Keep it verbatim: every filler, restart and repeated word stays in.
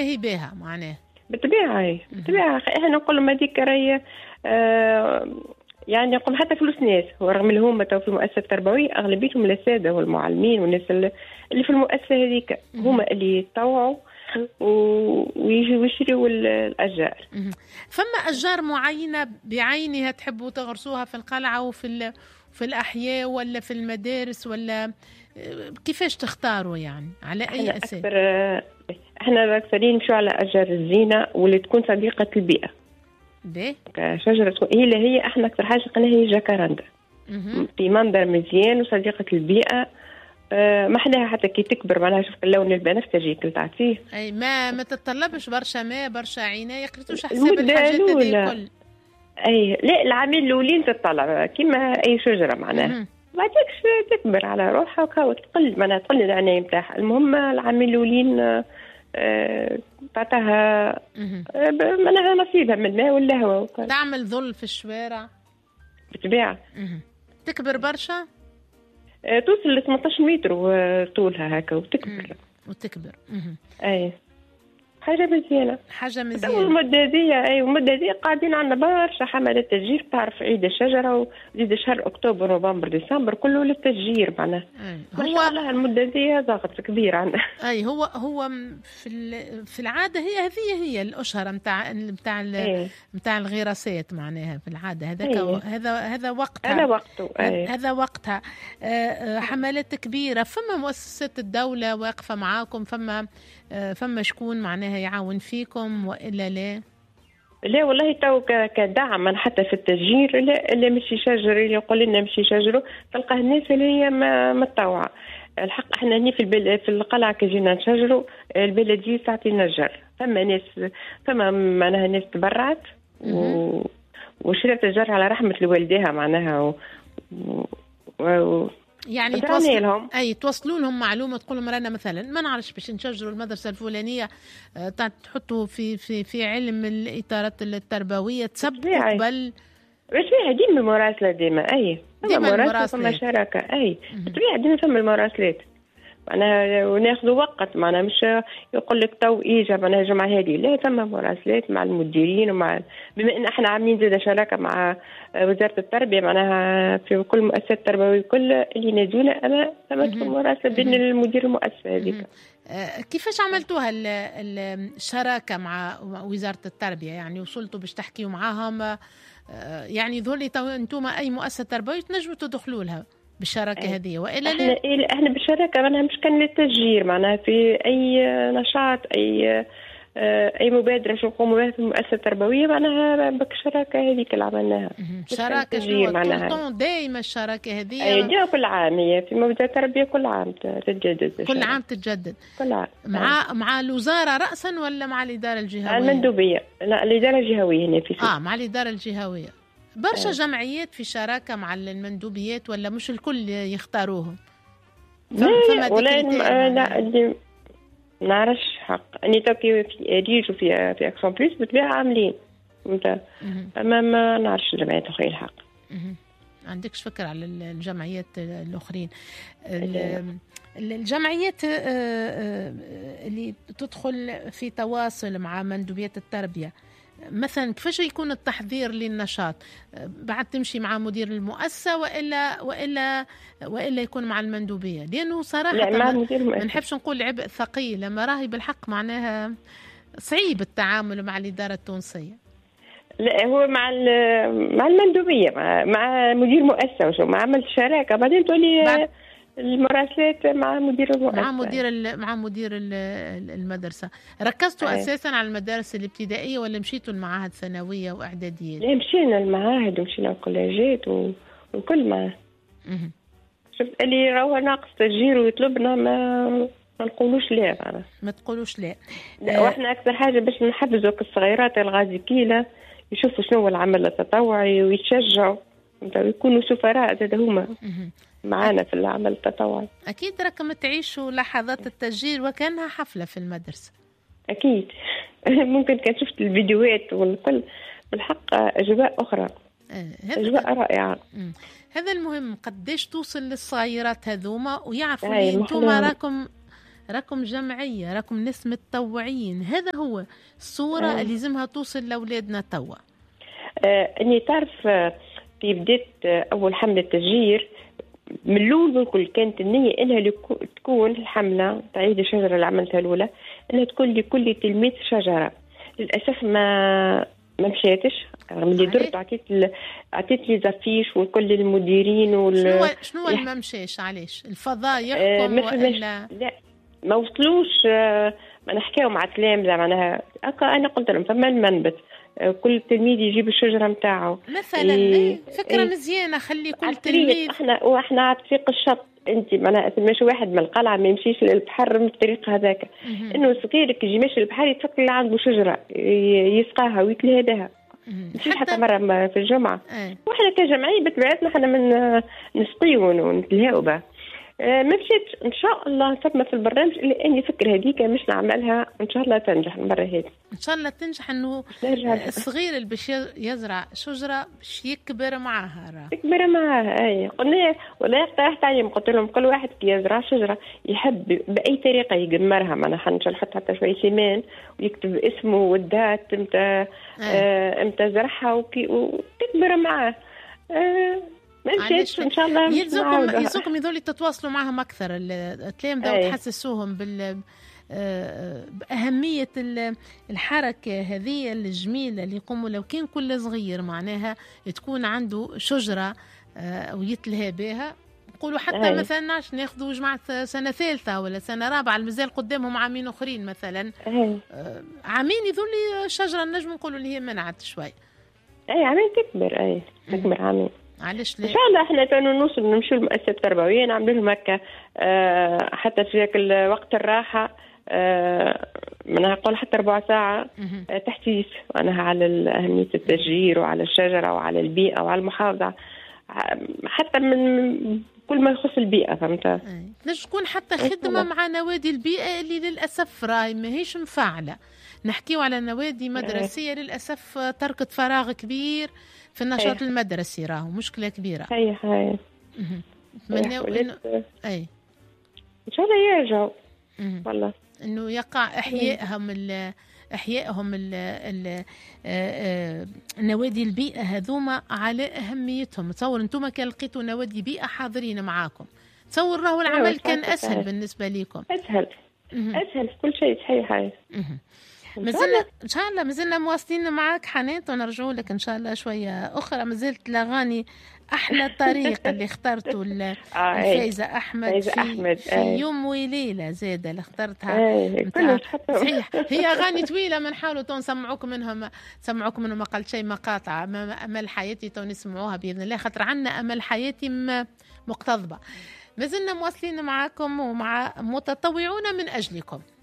باهي بها معناه بالطبيعة بالطبيعة. احنا نقول لهم هذيك راهي آه يعني نقول حتى فلوس ناس، ورغم اللي هما تو في المؤسسة التربوية أغلبيتهم الأساتذة والمعلمين والناس اللي في المؤسسة هذيك هما اللي يطوعوا ويجوا ويشروا الأشجار. فما أشجار معينة بعينها تحبوا تغرسوها في القلعة وفي في الأحياء ولا في المدارس، ولا كيفاش تختاروا يعني على أي أساس؟ أكثر احنا أكثرين نمشوا على أشجار الزينة واللي تكون صديقة البيئة. بيه؟ شجرة هي اللي هي احنا أكثر حاجة قلنا هي جاكاراندا في منظر مزيان وصديقة البيئة. أه ما حداها حتى كي تكبر معناها شوف اللون البنفسجي اللي تعطيه. أي ما ما تتطلبش برشا ماء برشا عناية، قريتوش حساب الحاجات هذه الكل. أي لا العامين الأولين تتطلع كيما أي شجرة معناها، بعديكش تكبر على روحها وتقل معناها تقل العناية نتاعها. المهم العامين الأولين أه تعطيها معناها نصيبها من الماء والهواء. تعمل ظل في الشوارع بالطبيعة. تكبر برشا أه توصل ل ثمانية عشر متر طولها هكا وتكبر وتكبر. اي حاجة مزيانة حاجة مزيانة. المدة دي أي المدة دي قاعدين عندنا برشا حملات تشجير. تعرف عيد الشجرة وزيد شهر أكتوبر نوفمبر ديسمبر كله للتشجير معناها. هو الله المدة دي ضغط كبير عندنا. أي هو هو في في العادة هي هذه هي الأشهر متاع متاع متاع الغراسات معناها في العادة هذاك هذا هذا وقتها هذا وقته أي. هذا وقتها حملات كبيرة. فما مؤسسات الدولة واقفة معاكم، فما فما شكون معناها يعاون فيكم وإلا لا؟ لا والله تو كدعم حتى في التشجير لا اللي مش يشجر اللي يقول لنا مش يشجروا تلقى الناس اللي هي متطوعة. الحق احنا هني في البل... في القلعة كي جينا نشجروا البلدية تعطينا الجر. فما ناس فما معناها ناس تبرعت و... وشرت الجر على رحمة لوالديها معناها و... و... يعني توصل اي توصلوا لهم معلومه تقول لهم رانا مثلا ما نعرفش باش نشجروا المدرسه الفلانيه تحطوا في في في علم الاطارات التربويه تسبقوا قبل باش فيها ديما مراسله ديما اي ديما مراسله شراكه اي طبيعي ديما ثم المراسلات معناها وناخذوا وقت معناها مش يقول لك تو ايجا معناها الجمعه هذه لا ثم مراسلات مع المديرين ومع بما ان احنا عاملين زاده شراكه مع وزاره التربيه معناها في كل المؤسسات التربويه كل اللي ينادونا انا ثم مراسله بين المدير المؤسسه هذيك. كيفاش عملتوها الشراكه مع وزاره التربيه؟ يعني وصلتوا باش تحكيوا معاهم يعني ذولي انتم اي مؤسسه تربويه تنجموا تدخلوا لها بالشراكه هذه والا احنا لا؟ احنا بالشراكه معناها مش كان للتشجير معناها في اي نشاط اي اي مبادره شو نقوموا بها في المؤسسه التربويه معناها بالشراكه هذيك اللي عملناها. شراكه شنو معناها دائما الشراكه هذه اي كل عام هي في مبادره التربيه كل عام تتجدد كل عام تتجدد كل عام مع مع الوزاره راسا ولا مع الاداره الجهويه؟ المندوبيه لا الاداره الجهويه هنا في اه مع الاداره الجهويه. برشا جمعيات في شراكة مع المندوبيات ولا مش الكل يختاروهم؟ لا ولا لا اللي نعرفش حق اني توكي في ريج وفي في اكسون بليس بالطبيعة عاملين انت اما ما نعرفش الجمعيات الاخرين الحق. عندكش فكرة على الجمعيات الاخرين؟ الجمعيات اللي تدخل في تواصل مع مندوبيات التربية مثلا كيفاش يكون التحضير للنشاط؟ بعد تمشي مع مدير المؤسسه والا والا والا يكون مع المندوبيه؟ لانه صراحه لا ما نحبش نقول عبء ثقيل لما راهي بالحق معناها صعيب التعامل مع الاداره التونسيه. لا هو مع مع المندوبيه مع, مع مدير مؤسسه وشو مع عمل شراكه بعدين تقولي المراسلات مع مدير المؤسسة مع مدير مع مدير المدرسة. ركزتوا أيه. أساسا على المدارس الابتدائية ولا مشيتوا المعاهد ثانوية وإعدادية؟ لا مشينا المعاهد ومشينا الكوليجات وكل ما شفت اللي راهو ناقص تسجيل ويطلبنا ما ما نقولوش لا معنا. ما تقولوش لا. لا واحنا أكثر حاجة باش نحفزوا الصغيرات الغازي كيلة يشوفوا شنو هو العمل التطوعي ويتشجعوا ويكونوا سفراء زاد هما معانا في العمل التطوعي. أكيد راكم تعيشوا لحظات التسجيل وكانها حفلة في المدرسة. أكيد ممكن كان شفت الفيديوهات والكل بالحق أجواء أخرى آه. أجواء رائعة. مم. هذا المهم قديش توصل للصغيرات هذوما ويعرفوا لي أنتم راكم راكم جمعية، راكم ناس متطوعين، هذا هو الصورة آه. اللي لازمها توصل لأولادنا توا. آه اني تعرف آه، في بداية آه، اول حملة تشجير من الاول والكل كانت النية انها لكو تكون الحملة تعيد الشجرة اللي عملتها الاولى انها تكون لكل تلميذ شجرة. للاسف ما ما مشيتش، رغم اللي درت عطيت ال... عطيت لي زافيش وكل المديرين وال شنو شنو اللي ما مشاش؟ علاش الفضاء يحكم آه ولا لا ما وصلوش؟ آه ما نحكيو مع تلامذة معناها هكا. انا قلت لهم فما المنبت، آه كل تلميذ يجيب الشجرة نتاعو مثلا. إيه فكرة إيه مزيانة، خلي كل تلميذ. احنا واحنا على طريق الشط، انت معناها ماشي واحد من القلعه ما يمشيش للبحر من الطريق هذاك، انه صغيرك يجي ماشي للبحر يتفكر اللي عنده شجره يسقاها ويتلهى بها. مشيت حتى مره في الجمعه ايه. واحنا كجمعيه بطبيعتنا احنا من نسقيو ونتلهاو بها. آه ما مشيت ان شاء الله ثم في البرنامج اللي اني فكر هذيك مش نعملها وان شاء الله تنجح المره هذه. ان شاء الله تنجح، انه الصغير اللي باش يزرع شجره باش يكبر معاها راه يكبر معاها. اي قلنا ولا اقترحت عليهم قلت لهم كل واحد كي يزرع شجره يحب باي طريقه يقمرها، ما نحنش نحط حتى شويه سيمان ويكتب اسمه والدات امتى آه امتى زرعها وكي وتكبر معاه. آه ما مشيتش ان شاء الله. يلزمكم يلزمكم يذولي تتواصلوا معهم اكثر التلامذه وتحسسوهم بال بأهمية الحركة هذه الجميلة اللي يقوموا. لو كان كل صغير معناها تكون عنده شجرة ويتلهى بها، نقولوا حتى أي. مثلا ناش ناخذوا جماعة سنة ثالثة ولا سنة رابعة المازال قدامهم عامين أخرين مثلا أي. عامين يذولي شجرة نجم نقولوا اللي هي منعت شوي. أي عامين تكبر. أي تكبر عامين. علاش ان شاء الله احنا كانوا نوصل نمشوا المؤسسه التربويه نعملوا لهم هكا أه حتى في ذاك وقت الراحه أه منها نقول حتى ربع ساعه أه تحسيس معناها على اهميه التشجير وعلى الشجره وعلى البيئه وعلى المحافظه حتى من كل ما يخص البيئه. فهمت؟ نجم تكون حتى خدمه مع نوادي البيئه اللي للاسف راهي ماهيش مفعله. نحكيو على نوادي مدرسيه للاسف تركت فراغ كبير في النشاط أيه. المدرسي راهو مشكله كبيره. هي هي نتمناو انه اي ان شاء الله يرجعوا والله انه يقع احيائهم ال احيائهم ال ال نوادي البيئه هذوما على اهميتهم. تصور انتم كان لقيتوا نوادي بيئه حاضرين معاكم، تصور راهو العمل كان اسهل بالنسبه لكم. اسهل اسهل في كل شيء. صحيح. هاي مازلنا ان شاء الله مازلنا مواصلين معاك حنان ونرجعوا لك ان شاء الله شويه اخرى. مازلت الاغاني احلى طريقه اللي اخترته الفايزه احمد فايزة في, أحمد. في يوم وليله زاده اللي اخترتها. صحيح هي اغاني طويله ما نحاولوا تو نسمعوكم منهم نسمعوكم منهم اقل شيء مقاطع. امل حياتي تو نسمعوها باذن الله خاطر عنا امل حياتي مقتضبه. مازلنا مواصلين معاكم ومع متطوعون من اجلكم.